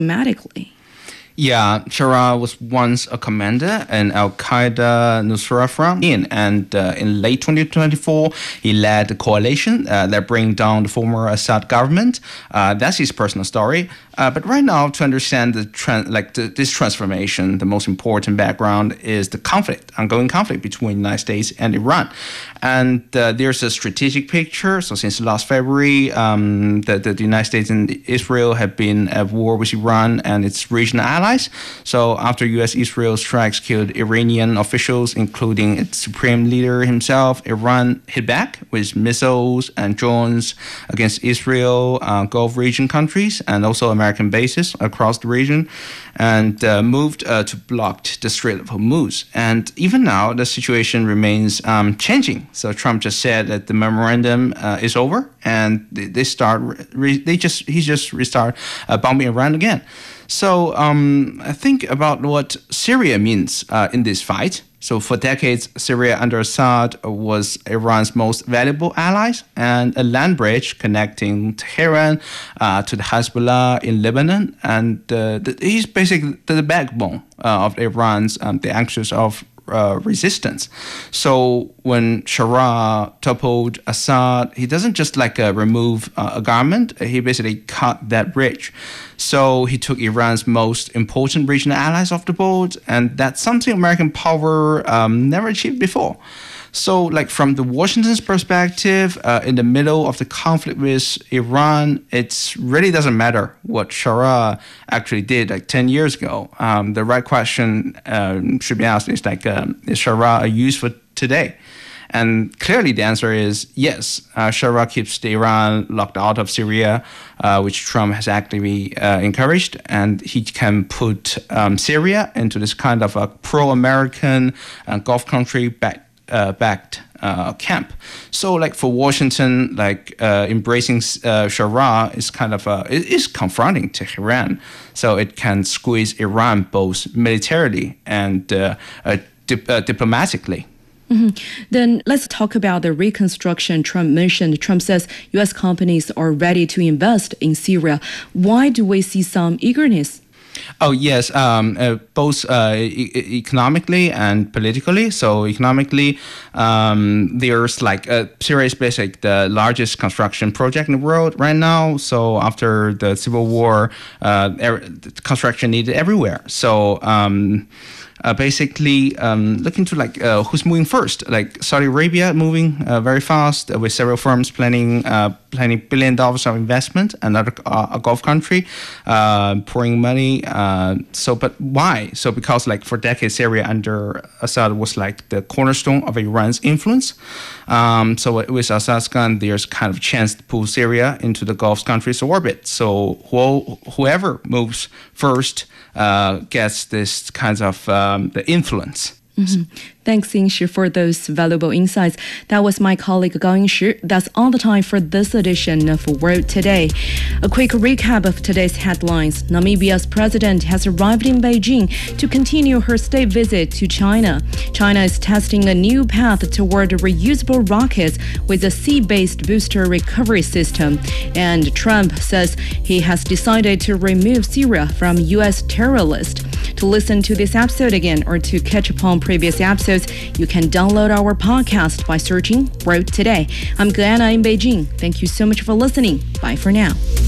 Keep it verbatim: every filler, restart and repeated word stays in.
dramatically. Yeah, Sharaa was once a commander in Al-Qaeda Nusra Front, and uh, in late twenty twenty-four, he led the coalition uh, that bring down the former Assad government. Uh, that's his personal story. Uh, but right now, to understand the trend, like the, this transformation, the most important background is the conflict, ongoing conflict between the United States and Iran. And uh, there's a strategic picture. So since last February, um, the, the, the United States and Israel have been at war with Iran and its regional allies. So after U S Israel strikes killed Iranian officials, including its supreme leader himself, Iran hit back with missiles and drones against Israel, uh, Gulf region countries, and also American bases across the region, and uh, moved uh, to block the Strait of Hormuz. And even now, the situation remains um, changing. So Trump just said that the memorandum uh, is over, and they, they start. Re, they just he just restart uh, bombing Iran again. So um, I think about what Syria means uh, in this fight. So for decades, Syria under Assad was Iran's most valuable allies and a land bridge connecting Tehran uh, to the Hezbollah in Lebanon. And uh, the, he's basically the backbone uh, of Iran's, um, the axis of Uh, resistance. So when Sharaa toppled Assad, he doesn't just like uh, remove uh, a garment, he basically cut that bridge. So he took Iran's most important regional allies off the board, and that's something American power um, never achieved before. So, like from the Washington's perspective, uh, in the middle of the conflict with Iran, it really doesn't matter what Sharaa actually did like ten years ago. Um, the right question um, should be asked is like, um, is Sharaa a use for today? And clearly the answer is yes. Uh, Sharaa keeps the Iran locked out of Syria, uh, which Trump has actively uh, encouraged, and he can put um, Syria into this kind of a pro-American uh, Gulf country back. Uh, backed uh, camp. So like for Washington, like uh, embracing uh, Sharaa is kind of, uh, it is confronting Tehran. So it can squeeze Iran both militarily and uh, uh, dip, uh, diplomatically. Mm-hmm. Then let's talk about the reconstruction Trump mentioned. Trump says U S companies are ready to invest in Syria. Why do we see some eagerness? Oh, yes, um, uh, both uh, e- economically and politically. So economically, um, there's like uh, Syria is basically the largest construction project in the world right now. So after the civil war, uh, er- construction needed everywhere. So um, uh, basically um, looking to like uh, who's moving first, like Saudi Arabia moving uh, very fast uh, with several firms planning uh, planning billion dollars of investment, another uh, a Gulf country uh, pouring money. Uh, so, but why? So because like for decades, Syria under Assad was like the cornerstone of Iran's influence. Um, so with Assad's gun, there's kind of a chance to pull Syria into the Gulf countries' orbit. So who, whoever moves first uh, gets this kinds of um, the influence. Mm-hmm. Thanks, Yingshi, for those valuable insights. That was my colleague Gao Yingshi. That's all the time for this edition of World Today. A quick recap of today's headlines. Namibia's president has arrived in Beijing to continue her state visit to China. China is testing a new path toward reusable rockets with a sea-based booster recovery system. And Trump says he has decided to remove Syria from U S terror list. To listen to this episode again or to catch up on previous episodes, you can download our podcast by searching World Today. I'm Guyana in Beijing. Thank you so much for listening. Bye for now.